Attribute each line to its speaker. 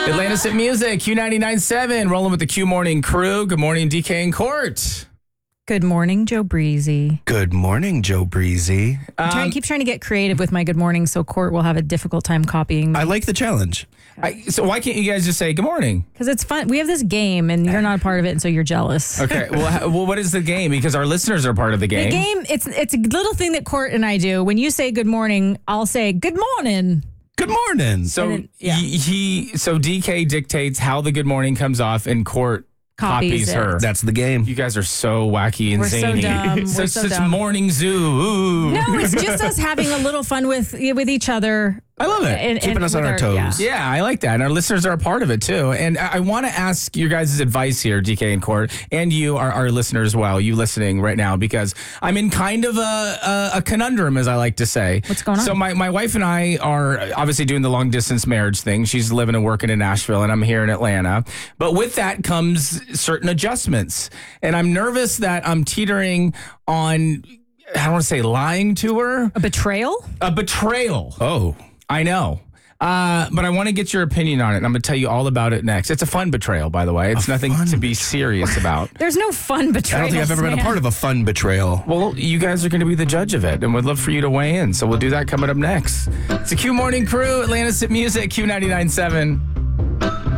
Speaker 1: Atlantis at Music, Q99.7, rolling with the Q Morning crew. Good morning, DK and Court.
Speaker 2: Good morning, Joe Breezy.
Speaker 3: Good morning, Joe Breezy.
Speaker 2: Keep trying to get creative with my good morning so Court will have a difficult time copying me.
Speaker 3: I like the challenge.
Speaker 1: So why can't you guys just say good morning?
Speaker 2: Because it's fun. We have this game and you're not a part of it, and so you're jealous.
Speaker 1: Okay, well, what is the game? Because our listeners are part of the game.
Speaker 2: The game, it's a little thing that Court and I do. When you say good morning, I'll say good morning.
Speaker 3: Good morning.
Speaker 1: So
Speaker 2: And then-
Speaker 1: so DK dictates how the good morning comes off, and Court copies
Speaker 2: it.
Speaker 1: her.
Speaker 3: That's the game.
Speaker 1: You guys are so wacky and
Speaker 2: We're so
Speaker 1: zany.
Speaker 2: dumb. We're so
Speaker 1: such
Speaker 2: dumb.
Speaker 1: morning zoo. Ooh.
Speaker 2: No, it's just us having a little fun with each other.
Speaker 1: I love it.
Speaker 3: Keeping us on
Speaker 2: with
Speaker 3: our toes.
Speaker 1: Yeah, I like that. And our listeners are a part of it too. And I want to ask your guys' advice here, DK and Court, and you, our listeners as well, you listening right now, because I'm in kind of a conundrum, as I like to say.
Speaker 2: What's going on?
Speaker 1: So my wife and I are obviously doing the long distance marriage thing. She's living and working in Nashville, and I'm here in Atlanta. But with that comes certain adjustments. And I'm nervous that I'm teetering on, I don't want to say lying to her.
Speaker 2: A betrayal?
Speaker 1: A betrayal.
Speaker 3: Oh.
Speaker 1: I know. But I want to get your opinion on it, and I'm going to tell you all about it next. It's a fun betrayal, by the way. It's nothing to be serious about.
Speaker 2: There's no fun
Speaker 3: I
Speaker 2: betrayal.
Speaker 3: don't think I've ever been a part of a fun betrayal.
Speaker 1: Well, you guys are going to be the judge of it, and we'd love for you to weigh in. So we'll do that coming up next. It's the Q Morning Crew, Atlantis at Music, Q99.7.